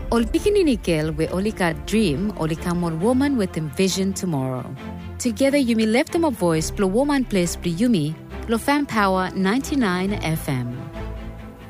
Ol pikininikil we olika dream olikamon woman with envision tomorrow. Together you may lift them a voice, plo woman place plo yumi, lo fan power 99 FM.